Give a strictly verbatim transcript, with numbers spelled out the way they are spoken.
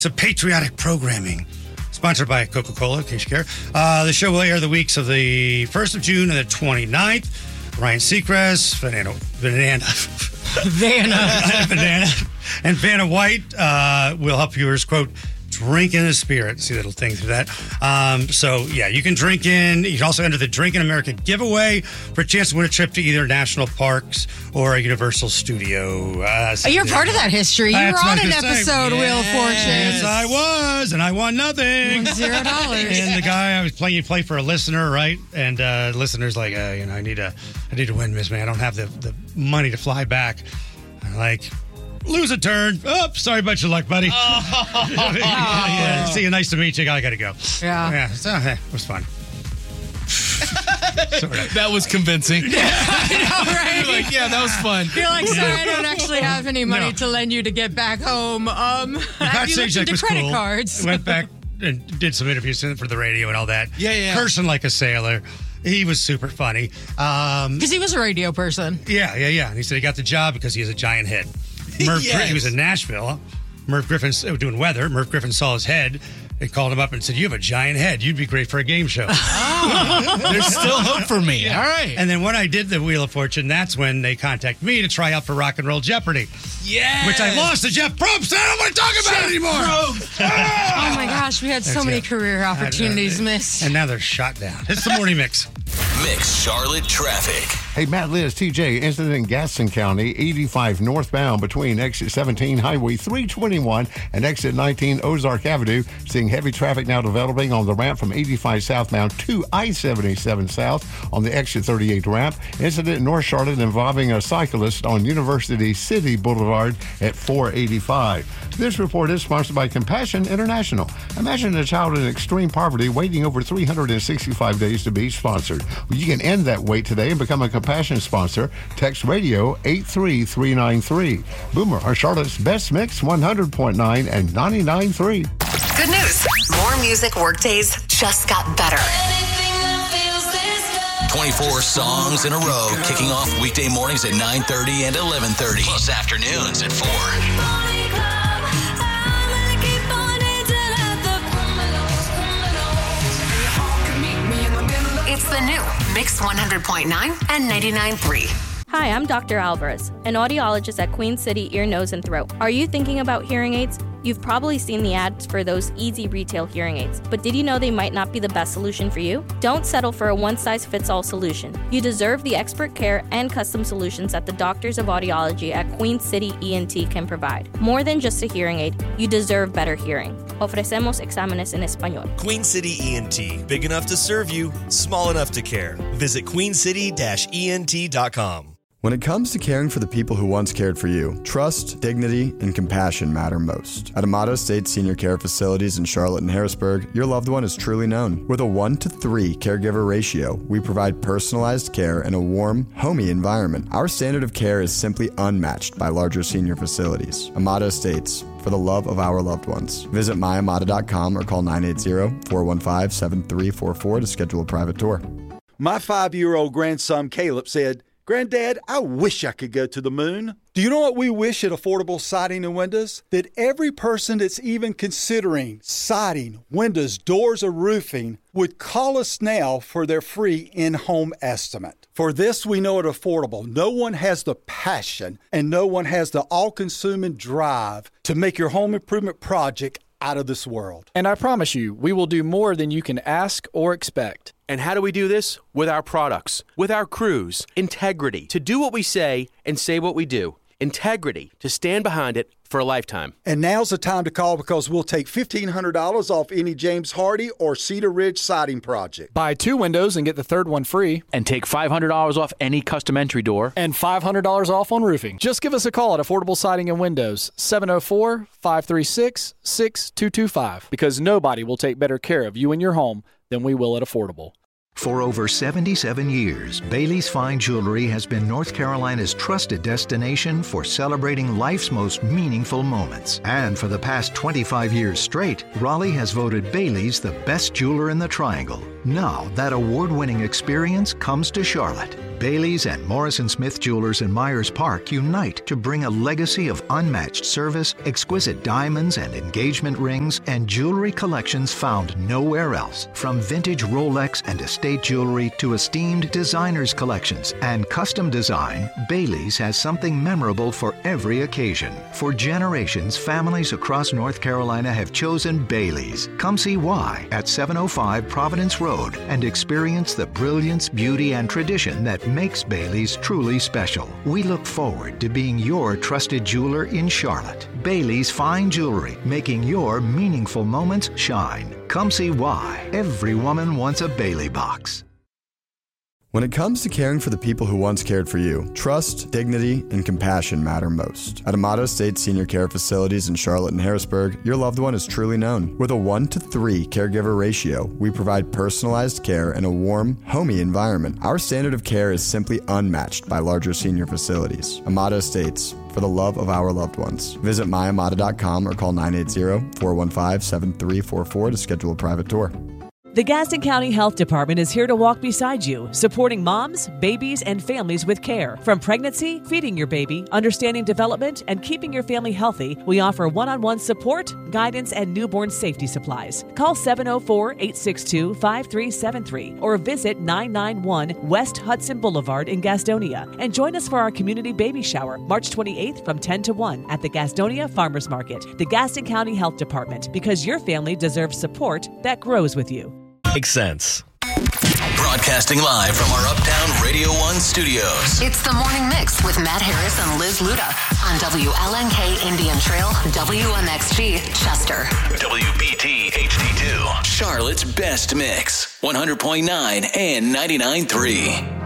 It's a patriotic programming sponsored by Coca-Cola, in case you care. Uh, the show will air the weeks of the first of June and the twenty-ninth. Ryan Seacrest, Vanna, Vanna, Vanna, Vanna, and Vanna White uh, will help viewers, quote, drink in the spirit. See the little thing through that. Um, so, yeah, you can drink in. You can also enter the Drink in America giveaway for a chance to win a trip to either national parks or a Universal Studio. Uh, oh, you're part of that history. You were on an episode, Wheel of Fortune. Yes, I was, and I won nothing. Zero dollars. And the guy I was playing, you play for a listener, right? And uh, listener's like, uh, you know, I need to, I need to win, Miss Man. I don't have the, the money to fly back. I'm like, lose a turn. Oh, sorry about your luck, buddy. Oh. yeah, yeah. See you. Nice to meet you. I got to go. Yeah. Yeah. So, hey, it was fun. That was convincing. Yeah, I know, right? You're like, yeah, that was fun. You're like, sorry, I don't actually have any money no. to lend you to get back home. Um, have you looked into credit cool. cards? Went back and did some interviews for the radio and all that. Yeah, yeah. Cursing like a sailor. He was super funny. Because um, he was a radio person. Yeah, yeah, yeah. And he said he got the job because he has a giant head. Murph, yes. He was in Nashville. Murph Griffin doing weather. Murph Griffin saw his head and called him up and said, "You have a giant head. You'd be great for a game show." Oh, there's still hope for me. Yeah. All right. And then when I did the Wheel of Fortune, that's when they contacted me to try out for Rock and Roll Jeopardy. Yeah. Which I lost to Jeff Probst. I don't want to talk about Jeff it anymore. Ah! Oh my gosh, we had so many career opportunities missed. And now they're shot down. It's the morning mix. Mix Charlotte traffic. Hey, Matt, Liz, T J, incident in Gaston County, eighty-five northbound between exit seventeen, Highway three twenty-one, and exit nineteen, Ozark Avenue. Seeing heavy traffic now developing on the ramp from eighty-five southbound to I seventy-seven south on the exit thirty-eight ramp. Incident in North Charlotte involving a cyclist on University City Boulevard at four eighty-five. This report is sponsored by Compassion International. Imagine a child in extreme poverty waiting over three hundred sixty-five days to be sponsored. Well, you can end that wait today and become a Compassion sponsor. Text radio eight three three nine three. Boomer on Charlotte's best mix, one hundred point nine and ninety-nine point three. Good news. More music workdays just got better. twenty-four songs in a row, kicking off weekday mornings at nine thirty and eleven thirty, plus afternoons at four. It's the new Mix one hundred point nine and ninety-nine point three. Hi, I'm Doctor Alvarez, an audiologist at Queen City Ear, Nose, and Throat. Are you thinking about hearing aids? You've probably seen the ads for those easy retail hearing aids, but did you know they might not be the best solution for you? Don't settle for a one-size-fits-all solution. You deserve the expert care and custom solutions that the doctors of audiology at Queen City E N T can provide. More than just a hearing aid, you deserve better hearing. Ofrecemos exámenes en español. Queen City E N T, big enough to serve you, small enough to care. Visit queen city dash E N T dot com. When it comes to caring for the people who once cared for you, trust, dignity, and compassion matter most. At Amato State Senior Care Facilities in Charlotte and Harrisburg, your loved one is truly known. With a one to three caregiver ratio, we provide personalized care in a warm, homey environment. Our standard of care is simply unmatched by larger senior facilities. Amato Estates, for the love of our loved ones. Visit my amata dot com or call nine eight zero, four one five, seven three four four to schedule a private tour. My five-year-old grandson Caleb said, "Granddad, I wish I could go to the moon." Do you know what we wish at Affordable Siding and Windows? That every person that's even considering siding, windows, doors, or roofing would call us now for their free in-home estimate. For this, we know at Affordable, no one has the passion and no one has the all-consuming drive to make your home improvement project out of this world. And I promise you, we will do more than you can ask or expect. And how do we do this? With our products, with our crews, integrity, to do what we say and say what we do. Integrity, to stand behind it for a lifetime. And now's the time to call because we'll take fifteen hundred dollars off any James Hardy or Cedar Ridge siding project. Buy two windows and get the third one free. And take five hundred dollars off any custom entry door. And five hundred dollars off on roofing. Just give us a call at Affordable Siding and Windows, seven oh four, five three six, six two two five. Because nobody will take better care of you and your home than we will at Affordable. For over seventy-seven years, Bailey's Fine Jewelry has been North Carolina's trusted destination for celebrating life's most meaningful moments. And for the past twenty-five years straight, Raleigh has voted Bailey's the best jeweler in the Triangle. Now, that award-winning experience comes to Charlotte. Bailey's and Morrison Smith Jewelers in Myers Park unite to bring a legacy of unmatched service, exquisite diamonds and engagement rings, and jewelry collections found nowhere else. From vintage Rolex and estate jewelry to esteemed designers collections and custom design, Bailey's has something memorable for every occasion. For generations, families across North Carolina have chosen Bailey's. Come see why at seven oh five Providence Road and experience the brilliance, beauty, and tradition that makes Bailey's truly special. We look forward to being your trusted jeweler in Charlotte. Bailey's Fine Jewelry, making your meaningful moments shine. Come see why. Every woman wants a Bailey box. When it comes to caring for the people who once cared for you, trust, dignity, and compassion matter most. At Amato State Senior Care Facilities in Charlotte and Harrisburg, your loved one is truly known. With a one to three caregiver ratio, we provide personalized care in a warm, homey environment. Our standard of care is simply unmatched by larger senior facilities. Amato Estates, for the love of our loved ones. Visit my amata dot com or call nine eight zero, four one five, seven three four four to schedule a private tour. The Gaston County Health Department is here to walk beside you, supporting moms, babies, and families with care. From pregnancy, feeding your baby, understanding development, and keeping your family healthy, we offer one-on-one support, guidance, and newborn safety supplies. Call seven oh four, eight six two, five three seven three or visit nine ninety-one West Hudson Boulevard in Gastonia and join us for our community baby shower March twenty-eighth from ten to one at the Gastonia Farmers Market. The Gaston County Health Department, because your family deserves support that grows with you. Makes sense. Broadcasting live from our Uptown Radio one studios. It's the Morning Mix with Matt Harris and Liz Luda on W L N K Indian Trail, W N X G, Chester. W B T H D two. Charlotte's best mix. one hundred point nine and ninety-nine point three.